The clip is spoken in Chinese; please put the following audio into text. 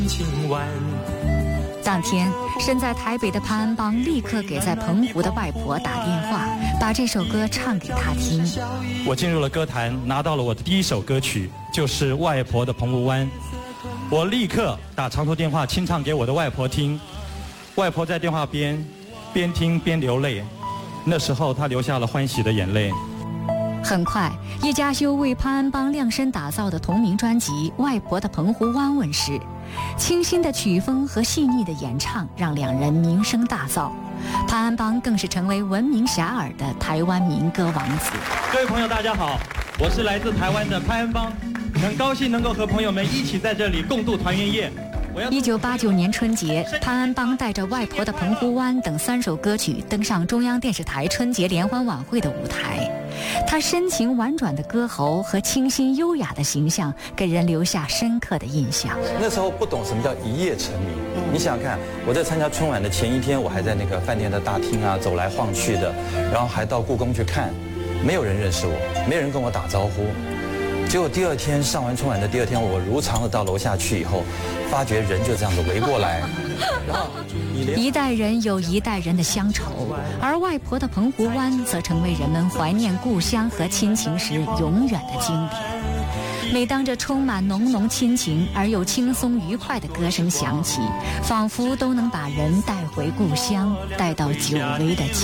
当天，身在台北的潘安邦立刻给在澎湖的外婆打电话，把这首歌唱给她听。 我进入了歌坛，拿到了我的第一首歌曲，就是《外婆的澎湖湾》。我立刻打长途电话清唱给我的外婆听，外婆在电话边听边流泪，那时候她流下了欢喜的眼泪。 很快，叶嘉修为潘安邦量身打造的同名专辑《外婆的澎湖湾》问世，清新的曲风和细腻的演唱让两人名声大噪，潘安邦更是成为闻名遐迩的台湾民歌王子。 各位朋友大家好，我是来自台湾的潘安邦，很高兴能够和朋友们一起在这里共度团圆夜。 1989年春节，潘安邦带着《外婆的澎湖湾》等3首歌曲登上中央电视台春节联欢晚会的舞台。他深情婉转的歌喉和清新优雅的形象给人留下深刻的印象。 那时候不懂什么叫一夜成名，你想想看，我在参加春晚的前一天，我还在那个饭店的大厅啊走来晃去的，然后还到故宫去看，没有人认识我，没有人跟我打招呼。结果第二天上完春晚的第二天，我如常的到楼下去以后，发觉人就这样子围过来，然后一代人有一代人的乡愁，而外婆的澎湖湾则成为人们怀念故乡和亲情时永远的经典。每当这充满浓浓亲情而又轻松愉快的歌声响起，仿佛都能把人带回故乡，带到久违的